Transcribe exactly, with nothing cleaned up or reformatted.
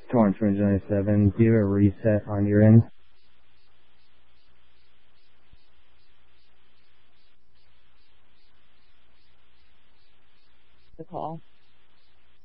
Torrance Fringe ninety-seven. Do you have a reset on your end? The call.